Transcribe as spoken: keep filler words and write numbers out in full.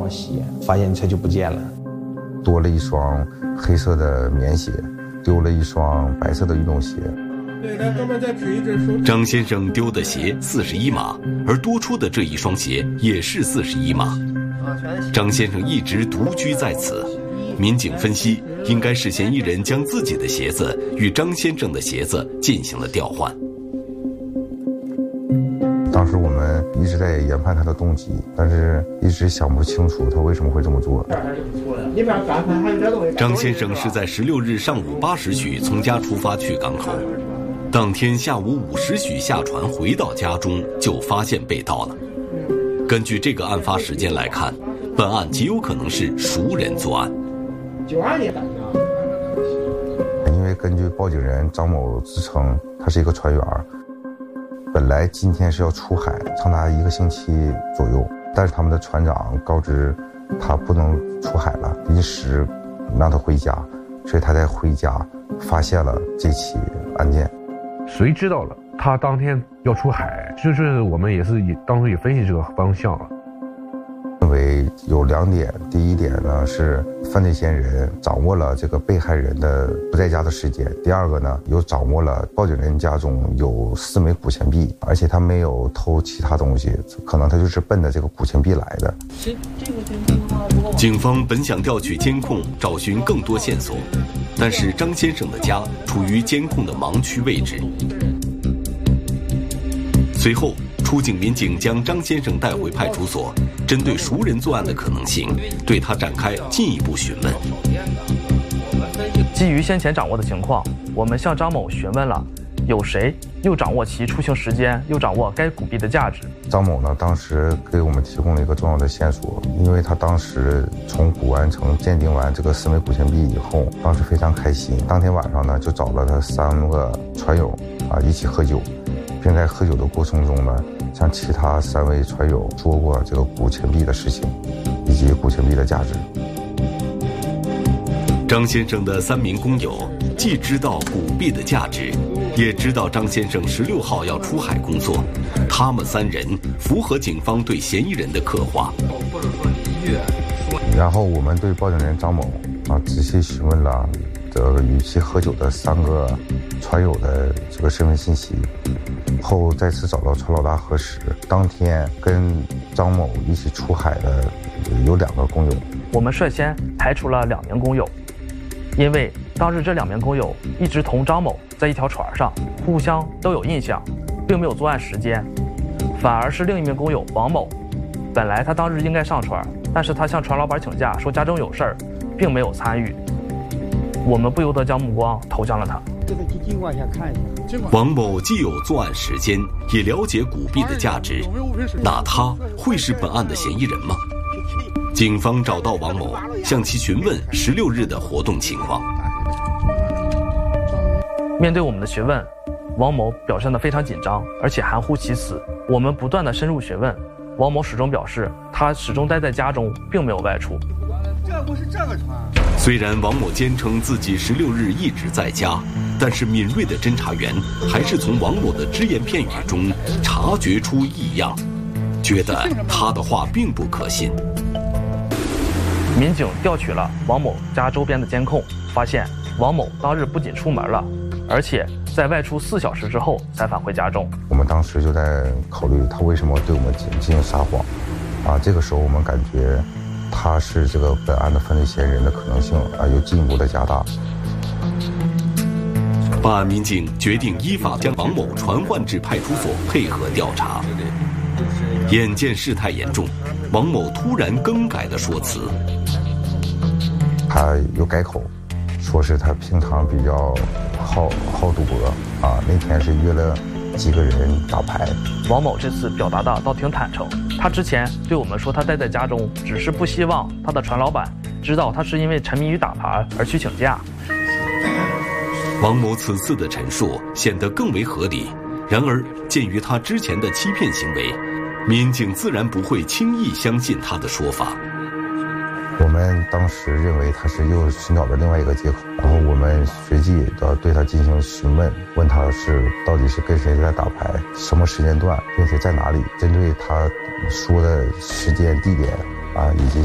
往洗，发现车就不见了， 多了一双黑色的棉鞋，丢了一双白色的运动鞋。 张先生丢的鞋四十一码，而多出的这一双鞋也是四十一码。张先生一直独居在此，民警分析，应该是嫌疑人将自己的鞋子与张先生的鞋子进行了调换。 当时我们一直在研判他的动机，但是一直想不清楚他为什么会这么做。 张先生是在十六日上午八时许从家出发去港口，当天下午五时许下船回到家中，就发现被盗了。根据这个案发时间来看，本案极有可能是熟人作案。 九二年因为根据报警人张某自称，他是一个船员，本来今天是要出海长达一个星期左右，但是他们的船长告知他不能出海了，临时让他回家，所以他在回家发现了这起案件。 谁知道了他当天要出海，就是我们也是当时也分析这个方向了。 认为有两点，第一点呢是犯罪嫌疑人掌握了这个被害人的不在家的时间，第二个呢又掌握了报警人家中有四枚古钱币，而且他没有偷其他东西，可能他就是奔着这个古钱币来的。 警方本想调取监控找寻更多线索，但是张先生的家处于监控的盲区位置。随后出警民警将张先生带回派出所，针对熟人作案的可能性，对他展开进一步询问。 基于先前掌握的情况，我们向张某询问了有谁，又掌握其出行时间，又掌握该古币的价值。 张某呢，当时给我们提供了一个重要的线索，因为他当时从古玩城鉴定完这个四枚古钱币以后，当时非常开心，当天晚上呢就找了他三个船友啊一起喝酒，并在喝酒的过程中呢，向其他三位船友说过这个古钱币的事情，以及古钱币的价值。 张先生的三名工友既知道古币的价值，也知道张先生十六号要出海工作，他们三人符合警方对嫌疑人的刻画。 然后我们对报警人张某啊仔细询问了这个与其喝酒的三个船友的这个身份信息，后再次找到船老大核实，当天跟张某一起出海的有两个工友。 我们率先排除了两名工友，因为当日这两名工友一直同张某在一条船上，互相都有印象，并没有作案时间。反而是另一名工友王某，本来他当日应该上船，但是他向船老板请假，说家中有事儿，并没有参与。我们不由得将目光投向了他。 这个尽管下看一下。 王某既有作案时间，也了解古币的价值，那他会是本案的嫌疑人吗？警方找到王某，向其询问十六日的活动情况。 面对我们的询问，王某表现得非常紧张，而且含糊其辞。我们不断地深入询问，王某始终表示他始终待在家中，并没有外出。 这不是这个船。 虽然王某坚称自己十六日一直在家，但是敏锐的侦查员还是从王某的只言片语中察觉出异样，觉得他的话并不可信。 民警调取了王某家周边的监控，发现王某当日不仅出门了，而且在外出四小时之后才返回家中。 我们当时就在考虑他为什么对我们进进行撒谎，啊，这个时候我们感觉他是这个本案的犯罪嫌疑人的可能性啊又进一步的加大。 办案民警决定依法将王某传唤至派出所配合调查。眼见事态严重，王某突然更改了说辞。 他有改口，说是他平常比较好好赌博啊，那天是约了几个人打牌。 王某这次表达的倒挺坦诚，他之前对我们说他待在家中，只是不希望他的船老板知道他是因为沉迷于打牌而去请假。 王某此次的陈述显得更为合理，然而鉴于他之前的欺骗行为，民警自然不会轻易相信他的说法。 我们当时认为他是又寻找了另外一个借口，然后我们随即要对他进行询问，问他是到底是跟谁在打牌，什么时间段，并且在哪里，针对他说的时间地点啊以及